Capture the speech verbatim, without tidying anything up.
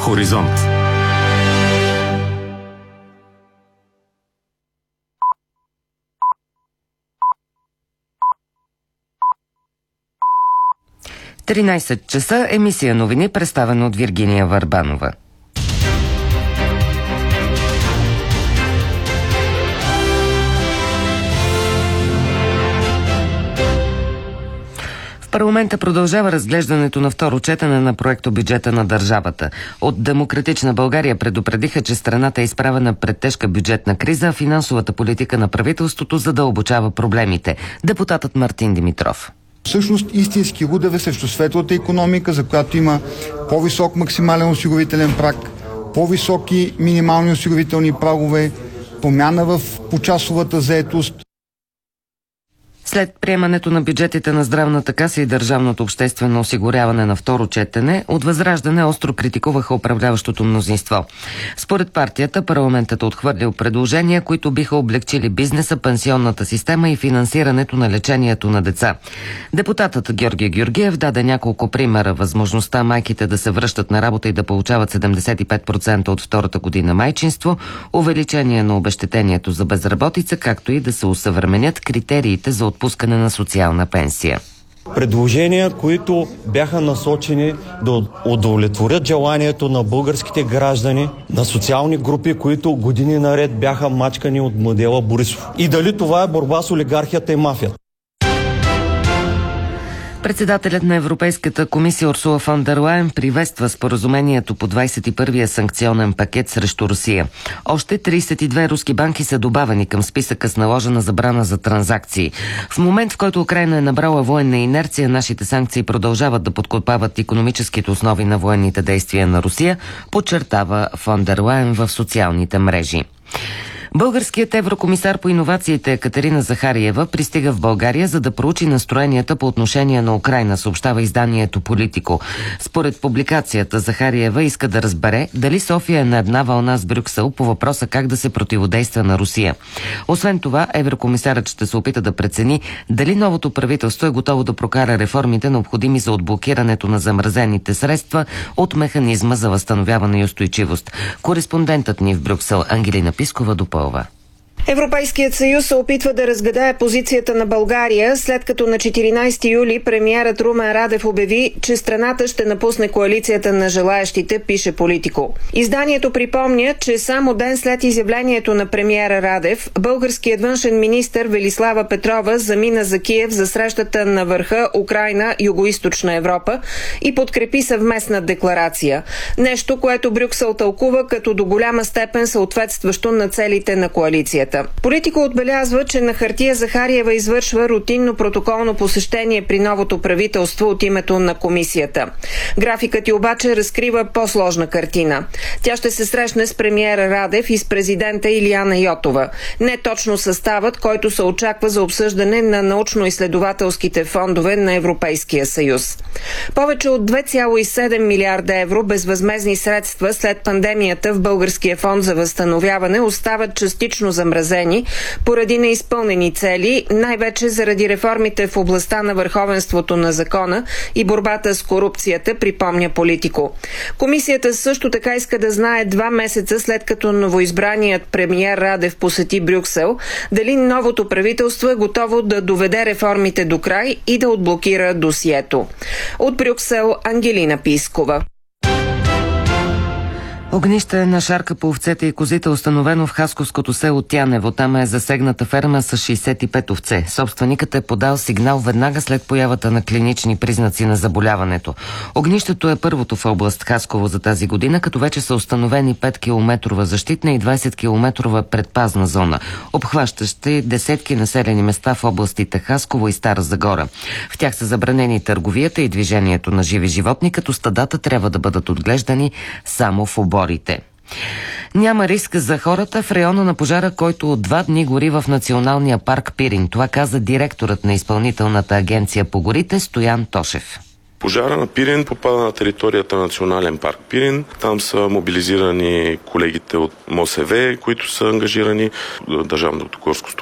Хоризонт. тринайсет часа, емисия новини, представена от Виргиния Върбанова. В парламента продължава разглеждането на второ четене на проектобюджета на държавата. От Демократична България предупредиха, че страната е изправена пред тежка бюджетна криза, а финансовата политика на правителството задълбочава проблемите. Депутатът Мартин Димитров. Всъщност истински удар е срещу светлата икономика, за която има по-висок максимален осигурителен праг, по-високи минимални осигурителни прагове, промяна в почасовата заетост. След приемането на бюджетите на Здравната каса и Държавното обществено осигуряване на второ четене, от Възраждане остро критикуваха управляващото мнозинство. Според партията, парламентът е отхвърлил предложения, които биха облегчили бизнеса, пенсионната система и финансирането на лечението на деца. Депутатът Георги Георгиев даде няколко примера: възможността майките да се връщат на работа и да получават седемдесет и пет процента от втората година майчинство, увеличение на обезщетението за безработица, както и да се усъвременят критериите за отпускане на социална пенсия. Предложения, които бяха насочени да удовлетворят желанието на българските граждани, на социални групи, които години наред бяха мачкани от модела Борисов. И дали това е борба с олигархията и мафията? Председателят на Европейската комисия Урсула фон дер Лайен приветства споразумението по двайсет и първия санкционен пакет срещу Русия. Още трийсет и две руски банки са добавени към списъка с наложена забрана за транзакции. В момент, в който Украйна е набрала военна инерция, нашите санкции продължават да подкопават икономическите основи на военните действия на Русия, подчертава фон дер Лайен в социалните мрежи. Българският еврокомисар по иновациите Екатерина Захариева пристига в България, за да проучи настроенията по отношение на Украйна, съобщава изданието Политико. Според публикацията, Захариева иска да разбере дали София е на една вълна с Брюксел по въпроса как да се противодейства на Русия. Освен това, еврокомисарът ще се опита да прецени дали новото правителство е готово да прокара реформите, необходими за отблокирането на замразените средства от механизма за възстановяване и устойчивост. Кореспондентът ни в Брюксел Ангелина Пискова допълва. Европейският съюз се опитва да разгадае позицията на България, след като на четиринайсети юли премиерът Румен Радев обяви, че страната ще напусне коалицията на желаещите, пише Политико. Изданието припомня, че само ден след изявлението на премиера Радев, българският външен министър Велислава Петрова замина за Киев за срещата на върха Украйна-Югоизточна Европа и подкрепи съвместна декларация. Нещо, което Брюксел тълкува като до голяма степен съответстващо на целите на коалицията. Политико отбелязва, че на хартия Захариева извършва рутинно протоколно посещение при новото правителство от името на комисията. Графикът й обаче разкрива по-сложна картина. Тя ще се срещне с премиера Радев и с президента Илияна Йотова. Не точно съставът, който се очаква за обсъждане на научно-изследователските фондове на Европейския съюз. Повече от две цяло и седем милиарда евро безвъзмездни средства след пандемията в Българския фонд за възстановяване остават частично замразени поради неизпълнени цели, най-вече заради реформите в областта на върховенството на закона и борбата с корупцията, припомня Политико. Комисията също така иска да знае два месеца след като новоизбраният премиер Радев посети Брюксел, дали новото правителство е готово да доведе реформите до край и да отблокира досието. От Брюксел Ангелина Пискова. Огнище на шарка по овцете и козите установено в хасковското село Тянево. Там е засегната ферма с шейсет и пет овце. Собственикът е подал сигнал веднага след появата на клинични признаци на заболяването. Огнището е първото в област Хасково за тази година, като вече са установени пет километрова защитна и двайсет километрова предпазна зона, обхващащи десетки населени места в областите Хасково и Стара Загора. В тях са забранени търговията и движението на живи животни, като стадата трябва да бъдат отглеждани само в обори. Няма риск за хората в района на пожара, който от два дни гори в Националния парк Пирин. Това каза директорът на Изпълнителната агенция по горите Стоян Тошев. Пожара на Пирин попада на територията на Национален парк Пирин. Там са мобилизирани колегите от МОСВ, които са ангажирани, Държавното горско